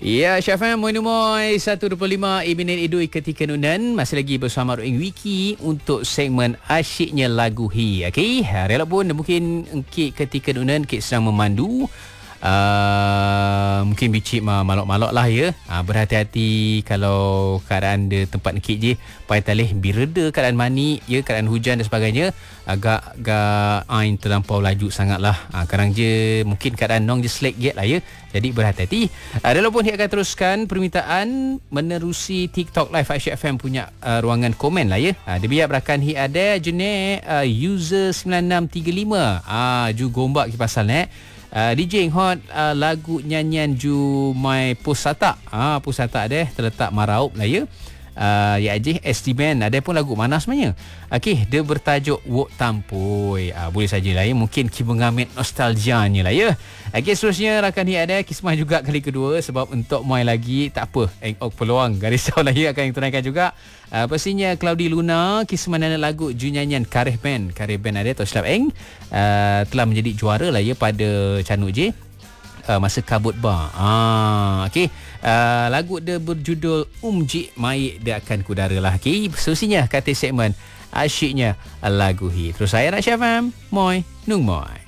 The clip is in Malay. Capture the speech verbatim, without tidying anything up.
Ya, Syafam, Moin Umoy, seratus dua puluh lima minit idui ketika nunan. Masih lagi bersama Ruing Wiki untuk segmen asyiknya lagu hi. Okey, rela pun mungkin engkit ketika nunan, engkit sedang memandu. Uh, mungkin bicik malok-malok lah ya. uh, Berhati-hati kalau keadaan di tempat nekik je. Pai talih bireda keadaan mani ya, keadaan hujan dan sebagainya. Agak-agak ain terlampau laju sangat lah. uh, Sekarang je mungkin keadaan nong je selek get lah ya. Jadi berhati-hati. uh, Dalam pun dia akan teruskan permintaan menerusi TikTok Live Asyik F M punya uh, ruangan komen lah ya. uh, Dia biar berakan hi ada jenis uh, user sembilan enam tiga lima. Ah, ju gombak ki pasal nek. Uh, D J hot uh, lagu nyanyian Ju My Pusata. Ah, Pusata deh terletak Maraup lah ya. Uh, ya aje Estiman ada pun lagu mana sebenarnya. Okey, dia bertajuk Wok Tampoi. Ah, boleh sajalah ya, mungkin ki mengamit nostalgianya lah ya. Okey, seterusnya rakan ni ada kismah juga kali kedua sebab untuk mai lagi tak apa. Eh, oh, peluang garis lah ya akan yang tunaikan juga. Uh, pastinya Claudi Luna kismah nana lagu Ju nyanyian Kareh Band. Kareh Band ada atau silap eng uh, telah menjadi juara lah ya pada Canuk J. Uh, masa kabut bar. Ah, okey. Uh, lagu dia berjudul Umji Mai dia akan kudara lah. Okey, seterusnya kata segmen asyiknya lagu hi. Terus saya nak Syafam. Moi, nung moi.